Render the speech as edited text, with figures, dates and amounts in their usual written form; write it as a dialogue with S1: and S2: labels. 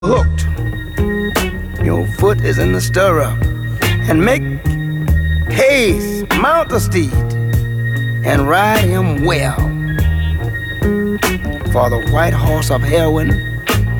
S1: hooked. Your foot is in the stirrup. And make haste, mount the steed, and ride him well. For the white horse of heroin